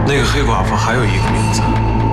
那个黑寡妇还有一个名字，